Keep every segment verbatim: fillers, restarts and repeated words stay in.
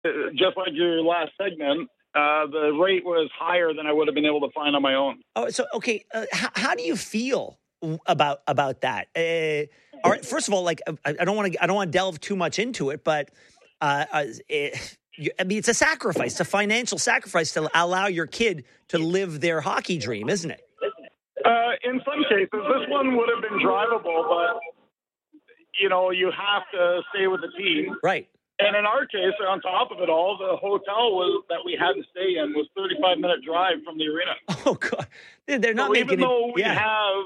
just like your last segment, uh, the rate was higher than I would have been able to find on my own. Oh, so okay. Uh, how, how do you feel about about that? Uh, all right, first of all, like I, I don't want to I don't want to delve too much into it, but uh, uh, it, you, I mean, it's a sacrifice, it's a financial sacrifice to allow your kid to live their hockey dream, isn't it? Uh, in some cases, this one would have been drivable, but you know, you have to stay with the team. Right. And in our case, on top of it all, the hotel was that we had to stay in was thirty-five minute drive from the arena. Oh God, they're not so making even it. though we yeah. have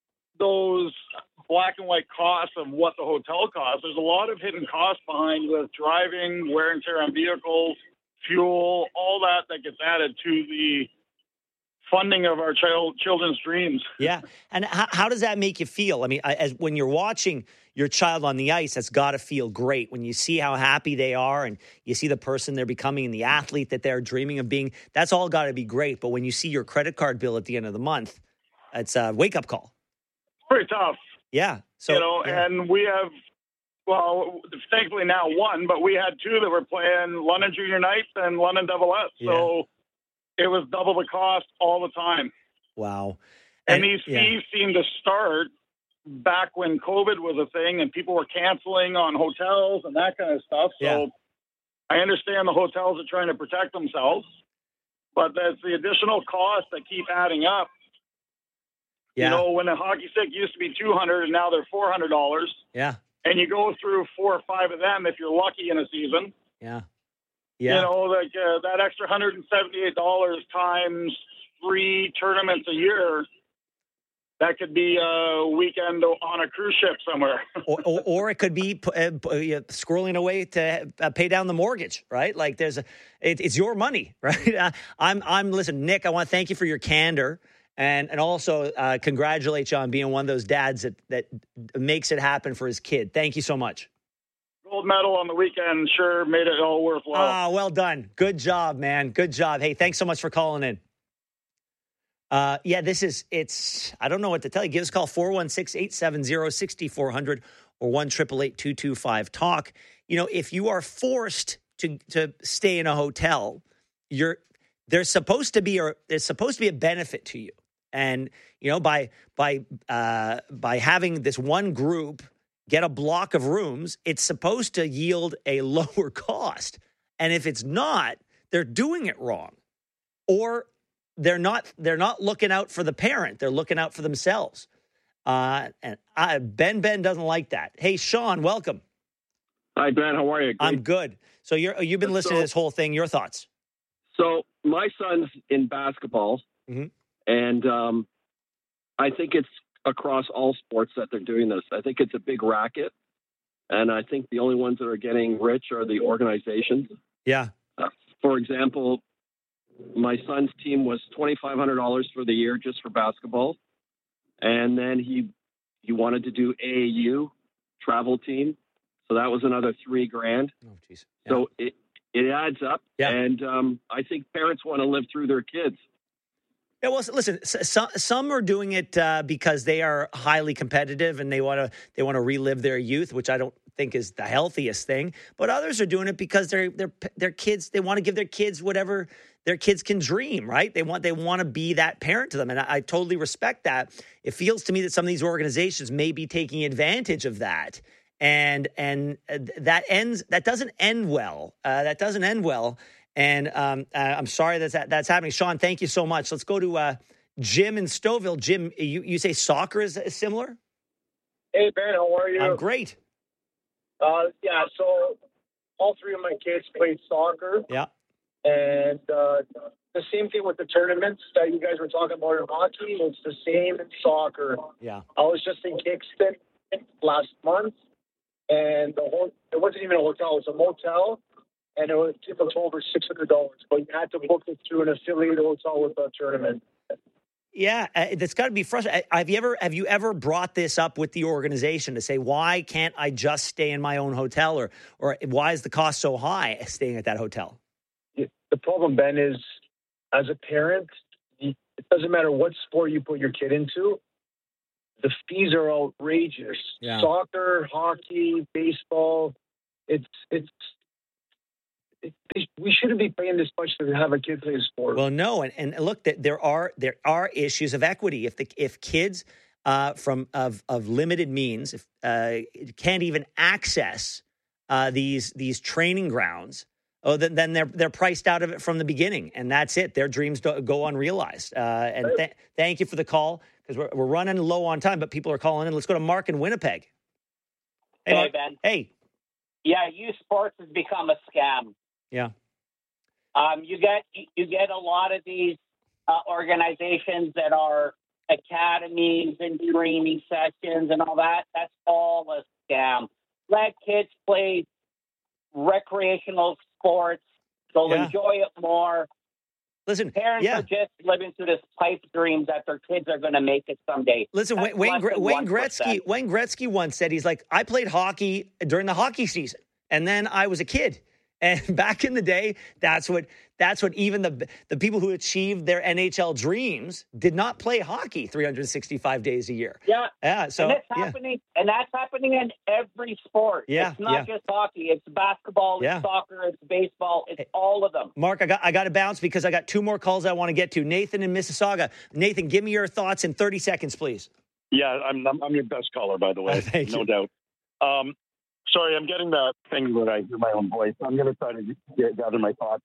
those black and white costs of what the hotel costs, there's a lot of hidden costs behind with driving, wear and tear on vehicles, fuel, all that that gets added to the funding of our child children's dreams. Yeah, and how, how does that make you feel? I mean, as when you're watching your child on the ice, that's got to feel great when you see how happy they are and you see the person they're becoming and the athlete that they're dreaming of being. That's all got to be great. But when you see your credit card bill at the end of the month, it's a wake up call. It's pretty tough. Yeah. So you know, yeah. and we have. Well, thankfully now one, but we had two that were playing London Junior Knights and London Double S. Yeah. So it was double the cost all the time. Wow. And, and these yeah. fees seem to start back when COVID was a thing and people were canceling on hotels and that kind of stuff. So yeah. I understand the hotels are trying to protect themselves, but that's the additional costs that keep adding up. Yeah. You know, when a hockey stick used to be two hundred dollars and now they're four hundred dollars. Yeah. And you go through four or five of them if you're lucky in a season. Yeah. Yeah. You know, like uh, that extra one hundred seventy-eight dollars times three tournaments a year, that could be a weekend on a cruise ship somewhere. or, or, or it could be uh, squirreling away to uh, pay down the mortgage, right? Like there's a, it, it's your money, right? Uh, I'm, I'm, listen, Nick, I want to thank you for your candor. And and also uh, congratulate you on being one of those dads that, that makes it happen for his kid. Thank you so much. Gold medal on the weekend sure made it all worthwhile. Ah, well done. Good job, man. Good job. Hey, thanks so much for calling in. Uh, yeah, this is, it's, I don't know what to tell you. Give us a call, four one six, eight seven zero, six four zero zero or one eight eight eight, two two five, talk. You know, if you are forced to to stay in a hotel, you're there's supposed to be a, there's supposed to be a benefit to you. And, you know, by by uh, by having this one group get a block of rooms, it's supposed to yield a lower cost. And if it's not, they're doing it wrong. Or they're not they're not looking out for the parent. They're looking out for themselves. Uh, and I, Ben Ben doesn't like that. Hey, Sean, welcome. Hi, Ben. How are you? Great. I'm good. So you're, you've been listening so, to this whole thing. Your thoughts? So my son's in basketball. Mm-hmm. And um, I think it's across all sports that they're doing this. I think it's a big racket. And I think the only ones that are getting rich are the organizations. Yeah. Uh, for example, my son's team was twenty-five hundred dollars for the year just for basketball. And then he he wanted to do A A U travel team. So that was another three grand. Oh, jeez. Yeah. So it, it adds up. Yeah. And um, I think parents want to live through their kids. Yeah, well, listen. Some some are doing it uh, because they are highly competitive and they want to they want to relive their youth, which I don't think is the healthiest thing. But others are doing it because they're they're their kids. They want to give their kids whatever their kids can dream. Right? They want they want to be that parent to them, and I, I totally respect that. It feels to me that some of these organizations may be taking advantage of that, and and that ends that doesn't end well. Uh, that doesn't end well. And um, uh, I'm sorry that's that's happening. Sean, thank you so much. Let's go to uh, Jim in Stouffville. Jim, you, you say soccer is, is similar? Hey, Ben, how are you? I'm great. Uh, yeah, so all three of my kids played soccer. Yeah. And uh, the same thing with the tournaments that you guys were talking about in hockey. It's the same in soccer. Yeah. I was just in Kingston last month, and the whole, it wasn't even a hotel. It was a motel. And it was, it was over six hundred dollars, but you had to book it through an affiliated hotel with a tournament. Yeah, uh, that's got to be frustrating. Have you ever have you ever brought this up with the organization to say, why can't I just stay in my own hotel, or or why is the cost so high staying at that hotel? The problem, Ben, is as a parent, it doesn't matter what sport you put your kid into, the fees are outrageous. Yeah. Soccer, hockey, baseball, it's it's we shouldn't be paying this much to have a kid play a sport. Well, no, and, and look, that there are there are issues of equity. If the if kids uh, from of of limited means if uh, can't even access uh, these these training grounds, oh, then, then they're they're priced out of it from the beginning, and that's it. Their dreams do, go unrealized. Uh, and th- thank you for the call because we're we're running low on time, but people are calling in. Let's go to Mark in Winnipeg. Hey, Hey, Mark. Ben. Hey. Yeah, youth sports has become a scam. Yeah. Um, you get you get a lot of these uh, organizations that are academies and training sessions and all that. That's all a scam. Let kids play recreational sports. They'll Yeah. enjoy it more. Listen, Parents yeah. are just living through this pipe dream that their kids are going to make it someday. Listen, That's Wayne, Wayne, less Gre- than Wayne one Gretzky. percent. Wayne Gretzky once said, he's like, I played hockey during the hockey season, and then I was a kid. And back in the day, that's what that's what even the the people who achieved their N H L dreams did not play hockey three hundred sixty-five days a year. Yeah, Yeah. So and that's yeah. happening, and that's happening in every sport. Yeah, It's not yeah. just hockey. It's basketball. It's Yeah. soccer. It's baseball. It's all of them. Mark, I got I got to bounce because I got two more calls I want to get to. Nathan in Mississauga. Nathan, give me your thoughts in thirty seconds, please. Yeah, I'm I'm, I'm your best caller, by the way. Oh, thank no you. doubt. Um, sorry, I'm getting that thing where I hear my own voice. I'm going to try to get, gather my thoughts.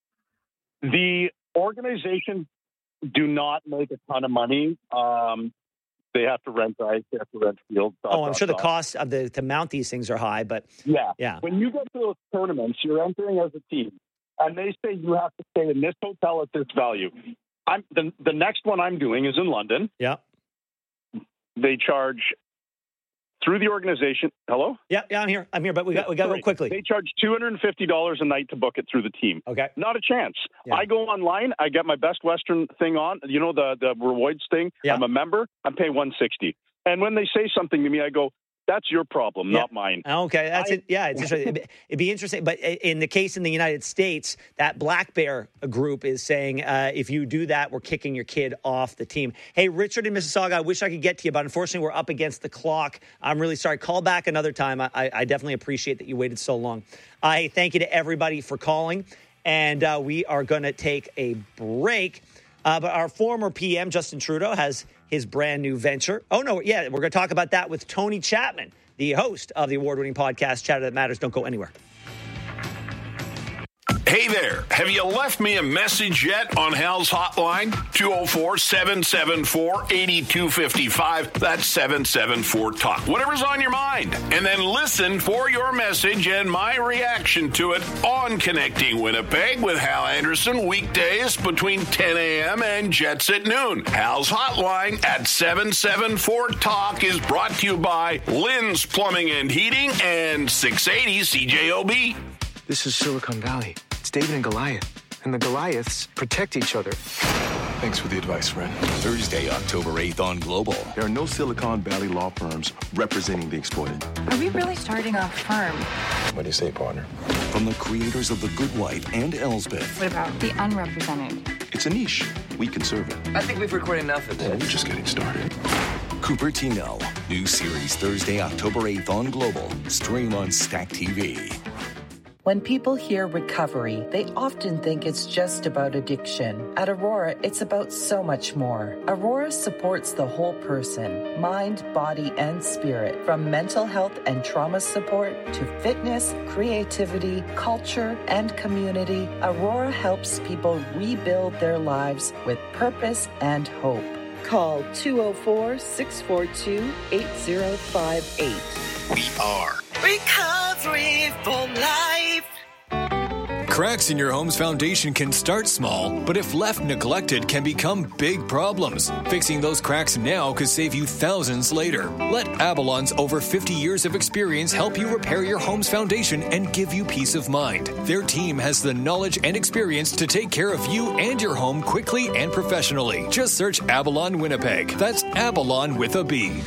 The organizations do not make a ton of money. Um, they have to rent ice, they have to rent fields. Dot, Oh, I'm dot, sure the dot. costs of the to mount these things are high, but Yeah. yeah. When you go to those tournaments, you're entering as a team, and they say you have to stay in this hotel at this value. I'm the the next one I'm doing is in London. Yeah. They charge through the organization. Hello? Yeah, yeah, I'm here. I'm here, but we got we got to go Sorry. quickly. They charge two hundred fifty dollars a night to book it through the team. Okay. Not a chance. Yeah. I go online. I get my Best Western thing on. You know, the, the rewards thing. Yeah. I'm a member. I'm paying one hundred sixty dollars. And when they say something to me, I go, that's your problem, Yeah. not mine. Okay, that's I- it. Yeah, it's interesting. It'd, it'd be interesting. But in the case in the United States, that Black Bear group is saying uh, if you do that, we're kicking your kid off the team. Hey, Richard in Mississauga, I wish I could get to you, but unfortunately, we're up against the clock. I'm really sorry. Call back another time. I, I definitely appreciate that you waited so long. I thank you to everybody for calling, and uh, we are going to take a break. Uh, but our former P M, Justin Trudeau, has his brand new venture. Oh, no, yeah, we're going to talk about that with Tony Chapman, the host of the award-winning podcast, Chatter That Matters. Don't go anywhere. Hey there, have you left me a message yet on Hal's hotline? two oh four, seven seven four, eight two five five. That's seven seven four talk. Whatever's on your mind. And then listen for your message and my reaction to it on Connecting Winnipeg with Hal Anderson, weekdays between ten a.m. and Jets at noon. Hal's hotline at seven seven four talk is brought to you by Lynn's Plumbing and Heating and six eighty C J O B. This is Silicon Valley. It's David and Goliath, and the Goliaths protect each other. Thanks for the advice, friend. Thursday, October eighth on Global. There are no Silicon Valley law firms representing the exploited. Are we really starting a firm? What do you say, partner? From the creators of The Good Wife and Elsbeth. What about the unrepresented? It's a niche. We can serve it. I think we've recorded enough of Well, this. we're just getting started. Cupertino. New series Thursday, October eighth on Global. Stream on Stack T V. When people hear recovery, they often think it's just about addiction. At Aurora, it's about so much more. Aurora supports the whole person, mind, body, and spirit. From mental health and trauma support to fitness, creativity, culture, and community, Aurora helps people rebuild their lives with purpose and hope. Call two oh four, six four two, eight oh five eight. We are Recovery for Life. Cracks in your home's foundation can start small, but if left neglected, can become big problems. Fixing those cracks now could save you thousands later. Let Avalon's over fifty years of experience help you repair your home's foundation and give you peace of mind. Their team has the knowledge and experience to take care of you and your home quickly and professionally. Just search Avalon Winnipeg. That's Avalon with a B.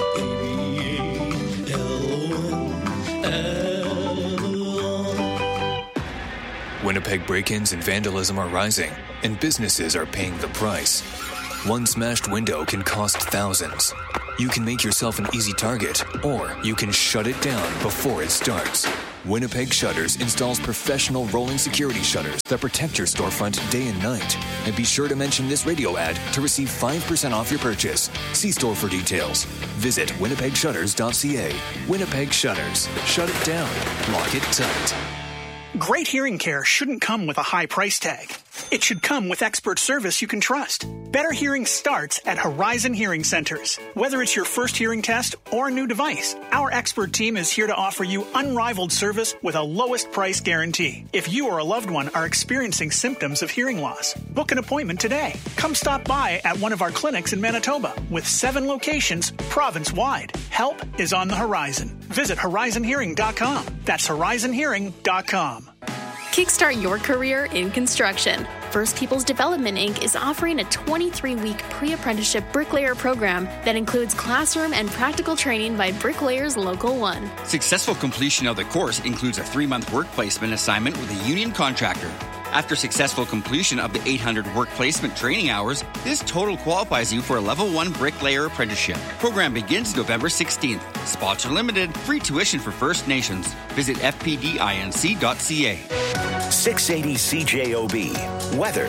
Winnipeg break-ins and vandalism are rising, and businesses are paying the price. One smashed window can cost thousands. You can make yourself an easy target, or you can shut it down before it starts. Winnipeg Shutters installs professional rolling security shutters that protect your storefront day and night. And be sure to mention this radio ad to receive five percent off your purchase. See store for details. Visit winnipeg shutters dot c a. Winnipeg Shutters. Shut it down. Lock it tight. Great hearing care shouldn't come with a high price tag. It should come with expert service you can trust. Better hearing starts at Horizon Hearing Centers. Whether it's your first hearing test or a new device, our expert team is here to offer you unrivaled service with a lowest price guarantee. If you or a loved one are experiencing symptoms of hearing loss, book an appointment today. Come stop by at one of our clinics in Manitoba with seven locations province-wide. Help is on the horizon. Visit horizon hearing dot com. That's horizon hearing dot com. Kickstart your career in construction. First Peoples Development Incorporated is offering a twenty-three week pre-apprenticeship bricklayer program that includes classroom and practical training by Bricklayers Local one. Successful completion of the course includes a three-month work placement assignment with a union contractor. After successful completion of the eight hundred work placement training hours, this total qualifies you for a level one bricklayer apprenticeship. Program begins November sixteenth. Spots are limited. Free tuition for First Nations. Visit f p d inc dot c a. six eighty C J O B. Weather.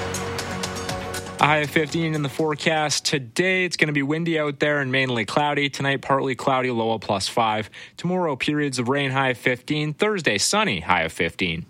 A high of fifteen in the forecast. Today, it's going to be windy out there and mainly cloudy. Tonight, partly cloudy, low of plus five. Tomorrow, periods of rain, high of fifteen. Thursday, sunny, high of fifteen.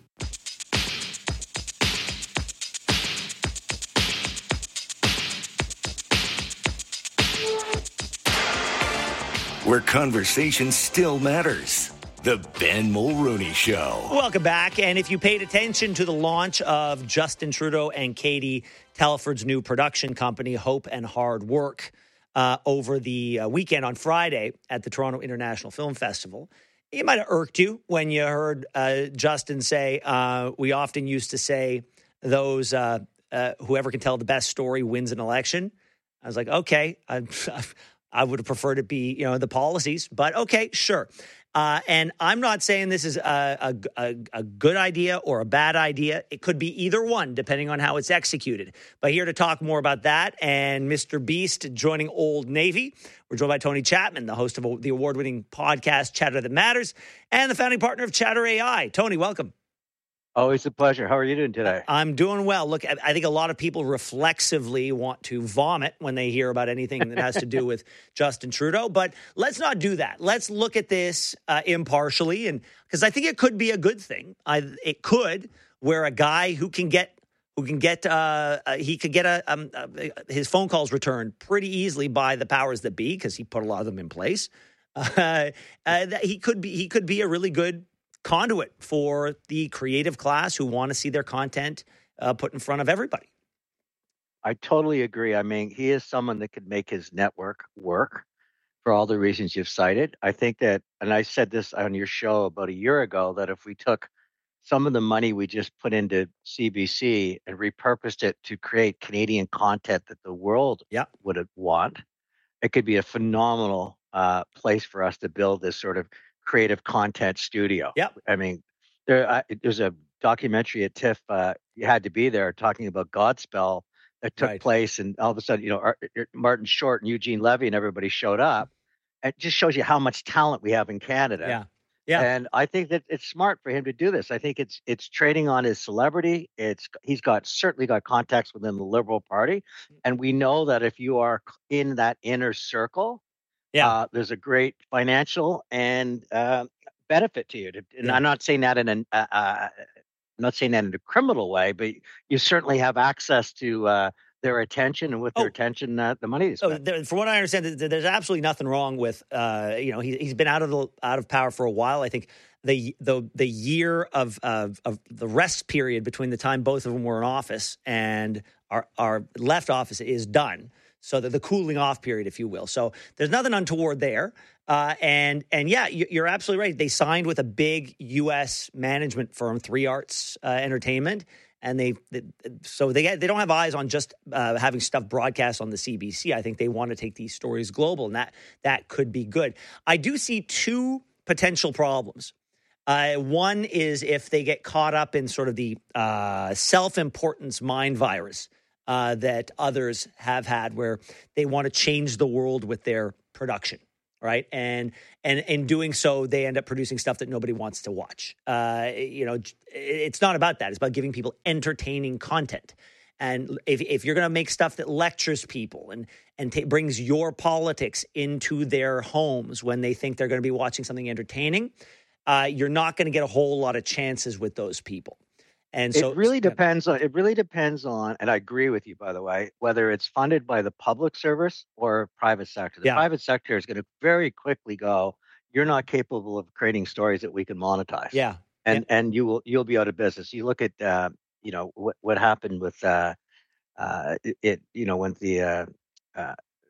Where conversation still matters. The Ben Mulrooney Show. Welcome back. And if you paid attention to the launch of Justin Trudeau and Katie Telford's new production company, Hope and Hard Work, uh, over the uh, weekend on Friday at the Toronto International Film Festival, it might have irked you when you heard uh, Justin say, uh, we often used to say, those uh, uh, whoever can tell the best story wins an election. I was like, okay, I, I would have preferred it be, you know, the policies, but okay, sure. Uh, and I'm not saying this is a, a, a good idea or a bad idea. It could be either one, depending on how it's executed. But here to talk more about that and Mister Beast joining Old Navy, we're joined by Tony Chapman, the host of the award-winning podcast Chatter That Matters, and the founding partner of Chatter A I. Tony, welcome. Always a pleasure. How are you doing today? I'm doing well. Look, I think a lot of people reflexively want to vomit when they hear about anything that has to do with Justin Trudeau. But let's not do that. Let's look at this uh, impartially, and because I think it could be a good thing. I, it could, where a guy who can get who can get uh, uh, he could get a, um, uh, his phone calls returned pretty easily by the powers that be, because he put a lot of them in place. Uh, uh, that he could be he could be a really good conduit for the creative class who want to see their content uh, put in front of everybody. I totally agree. I mean, he is someone that could make his network work for all the reasons you've cited. I think that, and I said this on your show about a year ago, that if we took some of the money we just put into C B C and repurposed it to create Canadian content that the world yeah. would want, it could be a phenomenal uh, place for us to build this sort of creative content studio. Yeah, I mean, there uh, there's a documentary at TIFF. Uh, you had to be there talking about Godspell that took right. place, and all of a sudden, you know, Art, Martin Short and Eugene Levy and everybody showed up. It just shows you how much talent we have in Canada. Yeah, yeah. And I think that it's smart for him to do this. I think it's it's trading on his celebrity. It's he's got certainly got contacts within the Liberal Party, and we know that if you are in that inner circle. Yeah, uh, there's a great financial and uh, benefit to you. To, and yeah. I'm not saying that in an, uh, uh, I'm not saying that in a criminal way, but you certainly have access to uh, their attention, and with oh. their attention, uh, the money is spent. Oh, there, from what I understand, there's absolutely nothing wrong with. Uh, you know, he, he's been out of the out of power for a while. I think the the the year of of, of the rest period between the time both of them were in office and our our left office is done. So the, the cooling off period, if you will. So there's nothing untoward there. Uh, and and yeah, you're absolutely right. They signed with a big U S management firm, Three Arts uh, Entertainment, and they, they so they they don't have eyes on just uh, having stuff broadcast on the C B C. I think they want to take these stories global, and that that could be good. I do see two potential problems. Uh, one is if they get caught up in sort of the uh, self-importance mind virus. Uh, that others have had, where they want to change the world with their production, right? And and in doing so, they end up producing stuff that nobody wants to watch. Uh, you know, it's not about that. It's about giving people entertaining content. And if if you're going to make stuff that lectures people and and t- brings your politics into their homes when they think they're going to be watching something entertaining, uh, you're not going to get a whole lot of chances with those people. And so it really depends on, it really depends on, and I agree with you, by the way, whether it's funded by the public service or private sector. The Yeah. private sector is going to very quickly go, you're not capable of creating stories that we can monetize. Yeah. And, and you will, you'll be out of business. You look at, uh, you know, what, what happened with, uh, uh, it, it, you know, when the, uh, uh,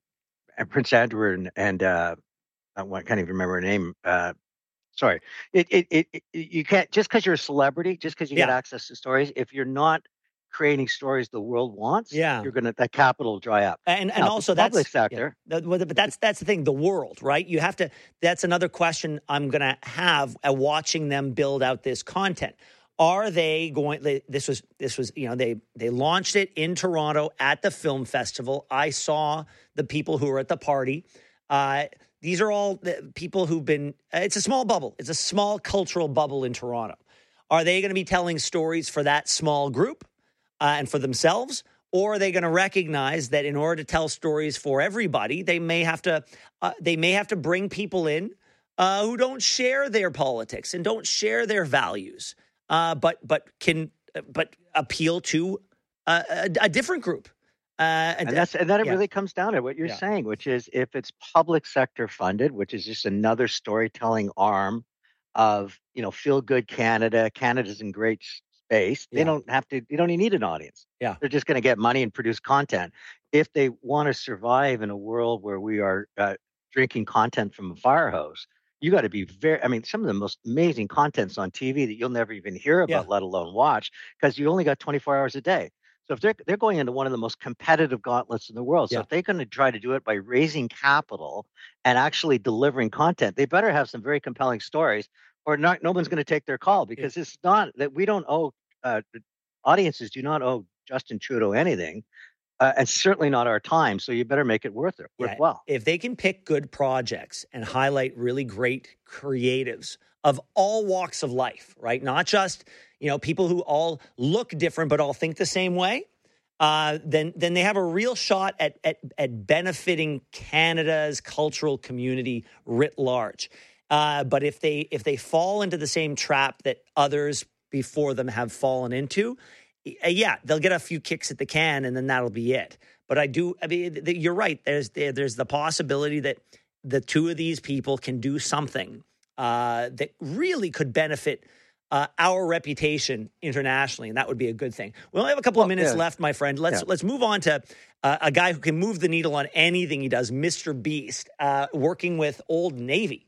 Prince Andrew and, and uh, I can't even remember her name, uh, Sorry, it, it it it you can't, just because you're a celebrity, just because you get Yeah. access to stories. If you're not creating stories the world wants, Yeah. you're gonna that capital will dry up. And and Now, also the public that's sector. yeah, that- well, but that's that's the thing. The world, right? You have to. That's another question I'm going to have uh, watching them build out this content. Are they going? they- This was this was you know they they launched it in Toronto at the film festival. I saw the people who were at the party. Uh, these are all the people who've been. uh, It's a small bubble. It's a small cultural bubble in Toronto. Are they going to be telling stories for that small group uh, and for themselves? Or are they going to recognize that in order to tell stories for everybody, they may have to uh, they may have to bring people in uh, who don't share their politics and don't share their values, uh, but but can but appeal to uh, a, a different group. Uh, And that's and then it yeah. really comes down to what you're Yeah. saying, which is if it's public sector funded, which is just another storytelling arm of, you know, Feel Good Canada. Canada's in great s- space. They Yeah. don't have to. They don't even need an audience. Yeah. They're just going to get money and produce content. If they want to survive in a world where we are uh, drinking content from a fire hose, you got to be very. I mean, some of the most amazing contents on T V that you'll never even hear about, Yeah. let alone watch, because you only got twenty-four hours a day. So if they're they're going into one of the most competitive gauntlets in the world, so Yeah. if they're going to try to do it by raising capital and actually delivering content, they better have some very compelling stories, or not. No one's going to take their call, because it's not that we don't owe uh, the audiences do not owe Justin Trudeau anything, uh, and certainly not our time. So you better make it worth it, Yeah, worthwhile. if they can pick good projects and highlight really great creatives of all walks of life, right? Not just, you know, people who all look different but all think the same way, uh, then then they have a real shot at, at at benefiting Canada's cultural community writ large. Uh, but if they if they fall into the same trap that others before them have fallen into, y- yeah, they'll get a few kicks at the can, and then that'll be it. But I do. I mean, th- you're right. There's there, there's the possibility that the two of these people can do something uh, that really could benefit uh, our reputation internationally, and that would be a good thing. We only have a couple of Well, minutes yeah. left, my friend. Let's Yeah. let's move on to uh, a guy who can move the needle on anything he does, Mister Beast, uh, working with Old Navy.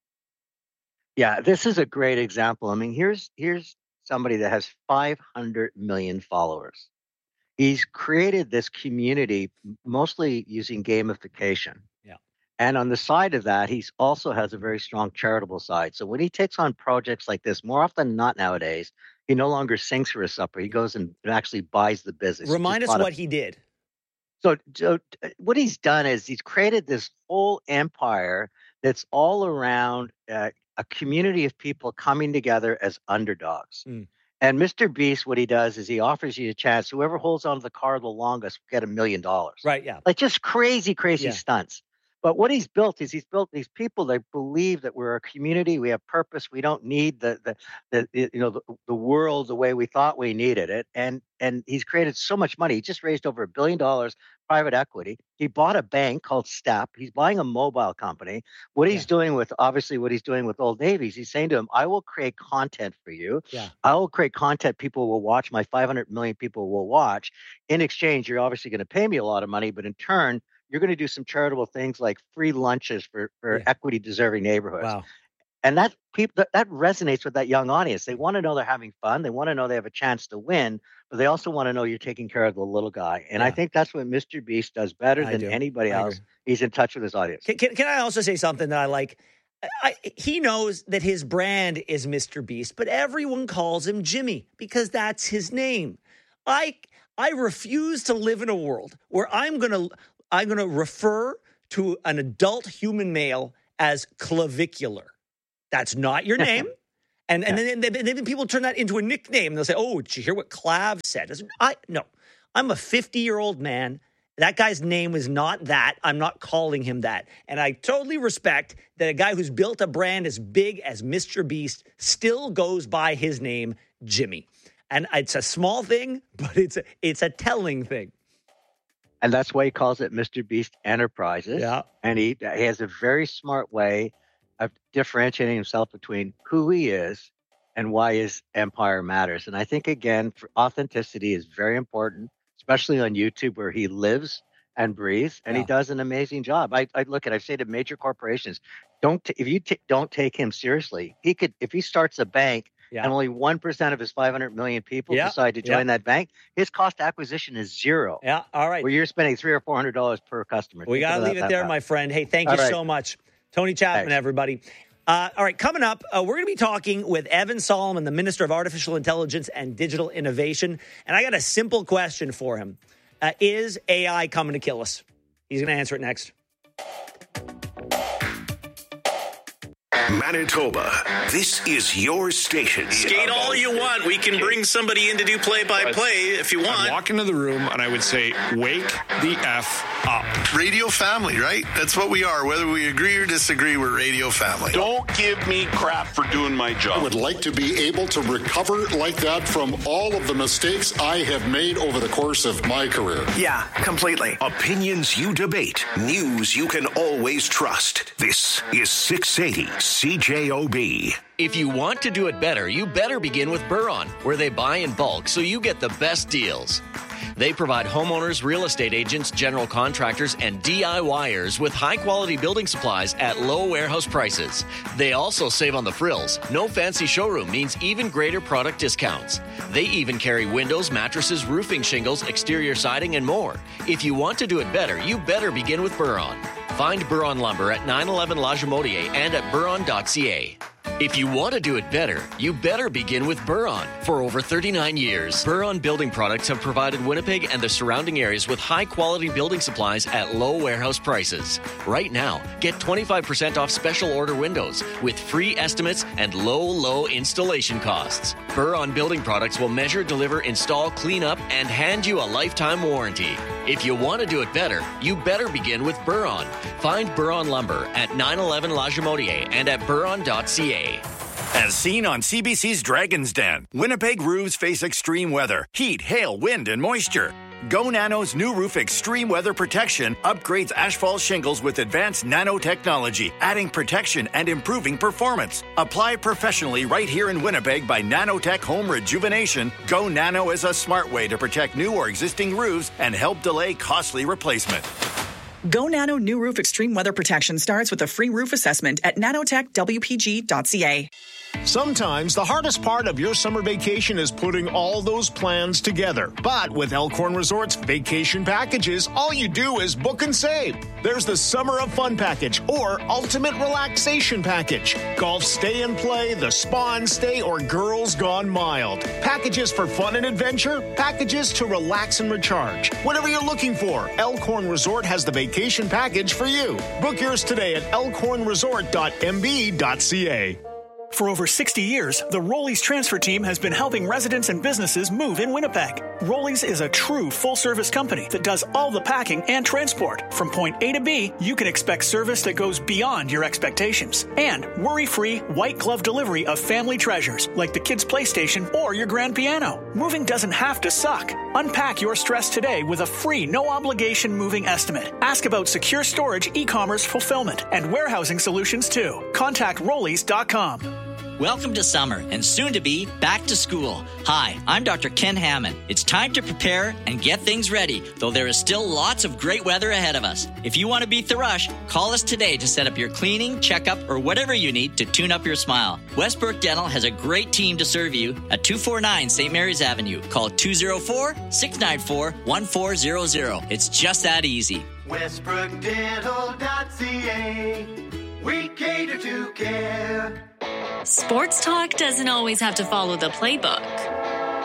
Yeah, this is a great example. I mean, here's here's somebody that has five hundred million followers. He's created this community mostly using gamification. Yeah. And on the side of that, he also has a very strong charitable side. So when he takes on projects like this, more often than not nowadays, he no longer sings for his supper. He goes and actually buys the business. He Remind just us bought a- what he did. so, so uh, what he's done is he's created this whole empire that's all around uh, a community of people coming together as underdogs. Mm. And Mister Beast, what he does is he offers you a chance. Whoever holds onto the car the longest will get a million dollars. Right, yeah. Like just crazy, crazy Yeah. stunts. But what he's built is he's built these people that believe that we're a community, we have purpose, we don't need the the, the the, you know the, the world the way we thought we needed it. And and he's created so much money. He just raised over a billion dollars private equity. He bought a bank called Step. He's buying a mobile company. What he's doing with obviously what he's doing with Old Navy is he's saying to him, I will create content for you. Yeah. I will create content people will watch. My five hundred million people will watch. In exchange, you're obviously going to pay me a lot of money, but in turn, you're going to do some charitable things like free lunches for, for Yeah. equity deserving neighborhoods. Wow. And that people that, that resonates with that young audience. They want to know they're having fun. They want to know they have a chance to win, but they also want to know you're taking care of the little guy. And I Yeah. think that's what Mister Beast does better I than do. anybody I else. agree. He's in touch with his audience. Can, can, can I also say something that I like? I, he knows that his brand is Mister Beast, but everyone calls him Jimmy because that's his name. I I refuse to live in a world where I'm gonna I'm gonna refer to an adult human male as clavicular. That's not your name. And and then, then, then people turn that into a nickname. They'll say, oh, did you hear what Clav said? I No, I'm a fifty-year-old man. That guy's name is not that. I'm not calling him that. And I totally respect that a guy who's built a brand as big as Mister Beast still goes by his name, Jimmy. And it's a small thing, but it's a, it's a telling thing. And that's why he calls it Mister Beast Enterprises. Yeah. And he, he has a very smart way of differentiating himself between who he is and why his empire matters. And I think, again, for authenticity is very important, especially on YouTube where he lives and breathes, and yeah. he does an amazing job. I, I look at, I say to major corporations, don't t- if you t- don't take him seriously, he could, if he starts a bank yeah. and only one percent of his five hundred million people yeah. decide to join yeah. that bank, his cost acquisition is zero. Yeah, all right. Where you're spending three or four hundred dollars per customer. We got to leave it there, my friend. Hey, thank all you right. so much. Tony Chapman, Thanks. everybody. Uh, all right, coming up, uh, we're going to be talking with Evan Solomon, the Minister of Artificial Intelligence and Digital Innovation. And I got a simple question for him. Uh, is A I coming to kill us? He's going to answer it next. Manitoba, this is your station. Skate all you want. We can bring somebody in to do play-by-play if you want. I'd walk into the room and I would say, wake the F up. Radio family, right? That's what we are. Whether we agree or disagree, we're radio family. Don't give me crap for doing my job. I would like to be able to recover like that from all of the mistakes I have made over the course of my career. Yeah, completely. Opinions you debate. News you can always trust. This is six eighty C J O B. If you want to do it better, you better begin with Buron, where they buy in bulk so you get the best deals. They provide homeowners, real estate agents, general contractors, and DIYers with high-quality building supplies at low warehouse prices. They also save on the frills. No fancy showroom means even greater product discounts. They even carry windows, mattresses, roofing shingles, exterior siding, and more. If you want to do it better, you better begin with Buron. Find Buron Lumber at nine eleven La Jamodier and at buron dot c a. If you want to do it better, you better begin with Buron. For over thirty-nine years, Buron Building Products have provided Winnipeg and the surrounding areas with high-quality building supplies at low warehouse prices. Right now, get twenty-five percent off special order windows with free estimates and low, low installation costs. Buron Building Products will measure, deliver, install, clean up, and hand you a lifetime warranty. If you want to do it better, you better begin with Buron. Find Buron Lumber at nine eleven La Jamodier and at buron dot c a. As seen on C B C's Dragon's Den, Winnipeg roofs face extreme weather, heat, hail, wind, and moisture. Go Nano's new roof Extreme Weather Protection upgrades asphalt shingles with advanced nanotechnology, adding protection and improving performance. Apply professionally right here in Winnipeg by Nanotech Home Rejuvenation. Go Nano is a smart way to protect new or existing roofs and help delay costly replacement. Go Nano New Roof Extreme Weather Protection starts with a free roof assessment at nanotech w p g dot c a. Sometimes the hardest part of your summer vacation is putting all those plans together. But with Elkhorn Resorts Vacation Packages, all you do is book and save. There's the Summer of Fun Package or Ultimate Relaxation Package. Golf Stay and Play, the Spa and Stay, or Girls Gone Mild. Packages for fun and adventure, packages to relax and recharge. Whatever you're looking for, Elkhorn Resort has the vacation package for you. Book yours today at elkhorn resort dot m b dot c a. For over sixty years, the Rollies transfer team has been helping residents and businesses move in Winnipeg. Rollies is a true full-service company that does all the packing and transport. From point A to B, you can expect service that goes beyond your expectations. And worry-free, white-glove delivery of family treasures like the kids' PlayStation or your grand piano. Moving doesn't have to suck. Unpack your stress today with a free, no-obligation moving estimate. Ask about secure storage, e-commerce fulfillment, and warehousing solutions too. Contact rollies dot com. Welcome to summer and soon to be back to school. Hi, I'm Doctor Ken Hammond. It's time to prepare and get things ready, though there is still lots of great weather ahead of us. If you want to beat the rush, call us today to set up your cleaning, checkup, or whatever you need to tune up your smile. Westbrook Dental has a great team to serve you at two forty-nine Saint Mary's Avenue. Call two oh four, six nine four, one four zero zero. It's just that easy. westbrook dental dot c a. We cater to care. Sports talk doesn't always have to follow the playbook.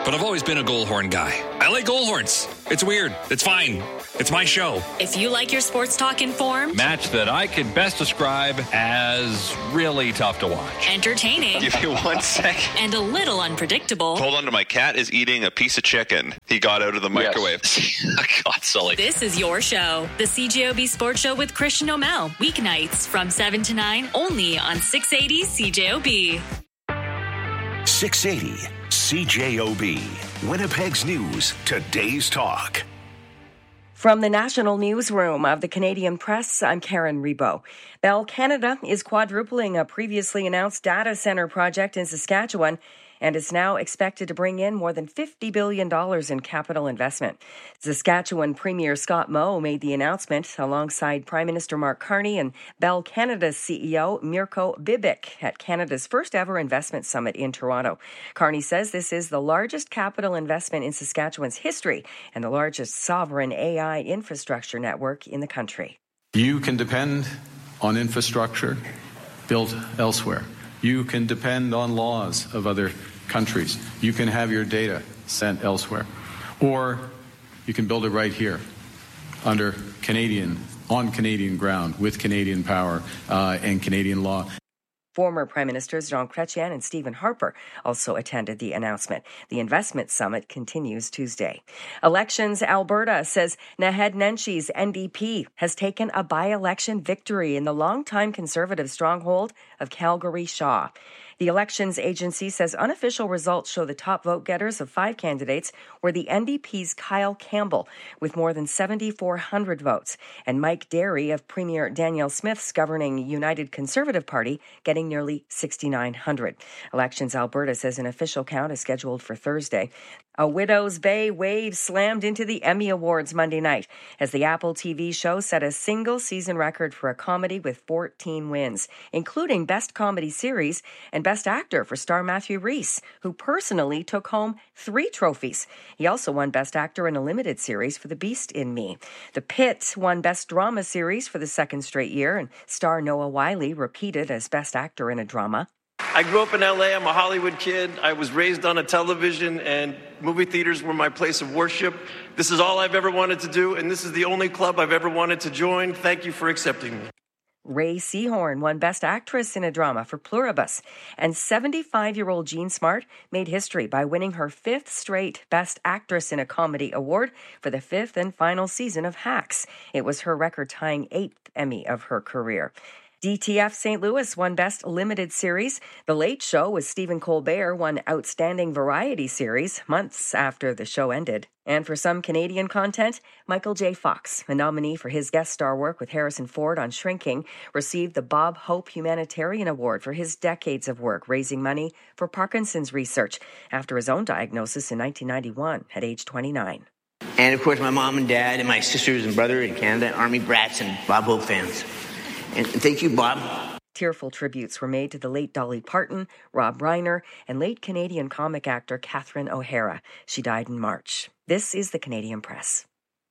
but I've always been a Goalhorn guy. I like Goalhorns. It's weird. It's fine. It's my show. If you like your sports talk informed, match that I could best describe as really tough to watch. Entertaining. Give you one second. And a little unpredictable. Hold on to my cat is eating a piece of chicken he got out of the microwave. Yes. God, Sully. This is your show. The C J O B Sports Show with Christian O'Mell. Weeknights from seven to nine only on six eighty C J O B. six eighty C J O B. Winnipeg's News. Today's Talk. From the National Newsroom of the Canadian Press, I'm Karen Rebo. Bell Canada is quadrupling a previously announced data center project in Saskatchewan and is now expected to bring in more than fifty billion dollars in capital investment. Saskatchewan Premier Scott Moe made the announcement alongside Prime Minister Mark Carney and Bell Canada's C E O Mirko Bibic at Canada's first ever investment summit in Toronto. Carney says this is the largest capital investment in Saskatchewan's history and the largest sovereign A I infrastructure network in the country. You can depend on infrastructure built elsewhere. You can depend on laws of other countries. You can have your data sent elsewhere. Or you can build it right here under Canadian, on Canadian ground, with Canadian power uh, and Canadian law. Former Prime Ministers Jean Chrétien and Stephen Harper also attended the announcement. The investment summit continues Tuesday. Elections Alberta says Naheed Nenshi's N D P has taken a by-election victory in the longtime Conservative stronghold of Calgary Shaw. The elections agency says unofficial results show the top vote getters of five candidates were the N D P's Kyle Campbell with more than seven thousand four hundred votes and Mike Derry of Premier Danielle Smith's governing United Conservative Party getting nearly six thousand nine hundred. Elections Alberta says an official count is scheduled for Thursday. A Widow's Bay wave slammed into the Emmy Awards Monday night as the Apple T V show set a single season record for a comedy with fourteen wins, including Best Comedy Series and Best Actor for star Matthew Rhys, who personally took home three trophies. He also won Best Actor in a limited series for The Beast in Me. The Pit won Best Drama Series for the second straight year, and star Noah Wyle repeated as Best Actor in a drama. I grew up in L A. I'm a Hollywood kid. I was raised on a television, and movie theaters were my place of worship. This is all I've ever wanted to do, and this is the only club I've ever wanted to join. Thank you for accepting me. Ray Seahorn won Best Actress in a Drama for Pluribus, and seventy-five-year-old Jean Smart made history by winning her fifth straight Best Actress in a Comedy award for the fifth and final season of Hacks. It was her record-tying eighth Emmy of her career. D T F Saint Louis won Best Limited Series. The Late Show with Stephen Colbert won Outstanding Variety Series months after the show ended. And for some Canadian content, Michael J. Fox, a nominee for his guest star work with Harrison Ford on Shrinking, received the Bob Hope Humanitarian Award for his decades of work raising money for Parkinson's research after his own diagnosis in nineteen ninety-one at age twenty-nine. And of course, my mom and dad and my sisters and brother in Canada, Army brats and Bob Hope fans. And thank you, Bob. Tearful tributes were made to the late Dolly Parton, Rob Reiner, and late Canadian comic actor Catherine O'Hara. She died in March. This is the Canadian Press.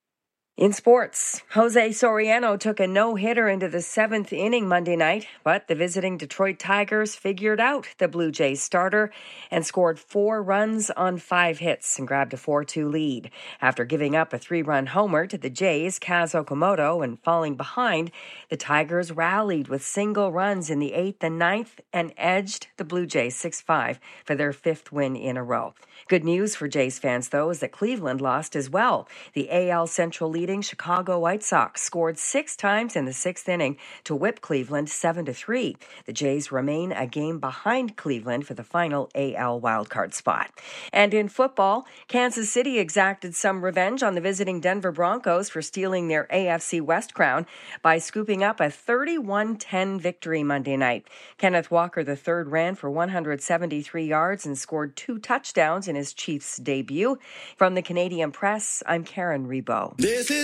In sports, Jose Soriano took a no-hitter into the seventh inning Monday night, but the visiting Detroit Tigers figured out the Blue Jays starter and scored four runs on five hits and grabbed a four two lead. After giving up a three-run homer to the Jays' Kaz Okamoto and falling behind, the Tigers rallied with single runs in the eighth and ninth and edged the Blue Jays six five for their fifth win in a row. Good news for Jays fans, though, is that Cleveland lost as well. The A L Central leading Chicago White Sox scored six times in the sixth inning to whip Cleveland seven to three. The Jays remain a game behind Cleveland for the final A L wildcard spot. And in football, Kansas City exacted some revenge on the visiting Denver Broncos for stealing their A F C West crown by scooping up a thirty-one ten victory Monday night. Kenneth Walker the third ran for one hundred seventy-three yards and scored two touchdowns in his Chiefs debut. From the Canadian Press, I'm Karen Rebo. This is